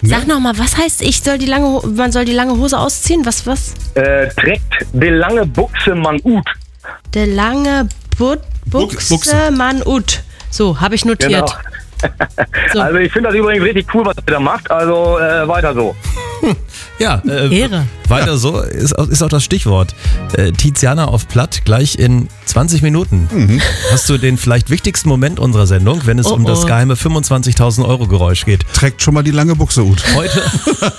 Sag nochmal, was heißt, man soll die lange Hose ausziehen? Was? Trägt die lange Buchse man ut. Der lange Buchse man ut. So, habe ich notiert. Genau. So. Also ich finde das übrigens richtig cool, was ihr da macht. Also weiter so. Ja, Ehre. weiter so ist auch das Stichwort. Tiziana auf Platt gleich in 20 Minuten. Hast du den vielleicht wichtigsten Moment unserer Sendung, wenn es um das geheime 25.000 € Geräusch geht? Trägt schon mal die lange Buchse, Ut. Heute